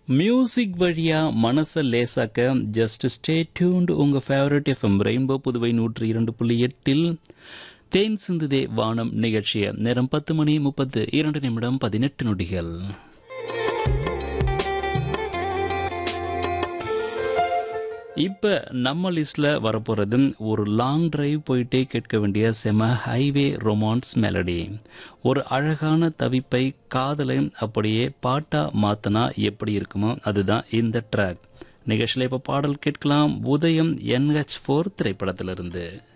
Music வழியா மனசை லேசாக்க just stay tuned உங்க ஃபேவரட் எஃப்எம் ரெயின்போ புதுவை 102.8 தேன் சிந்துதே வானம் நிகழ்ச்சிய நேரம் 10:32 இப்ப நம்ம லிஸ்ட்ல வரப்போறது ஒரு லாங் டிரைவ் போயிட்டே கேட்க வேண்டிய செம ஹைவே ரொமான்ஸ் மெலடி. ஒரு அழகான தவிப்பை காதலை அப்படியே பாட்டா மாத்தினா எப்படி இருக்குமோ அதுதான் இந்த ட்ராக். நிகழ்ச்சியில இப்ப பாடல் கேட்கலாம். உதயம் NH4 திரைப்படத்திலிருந்து.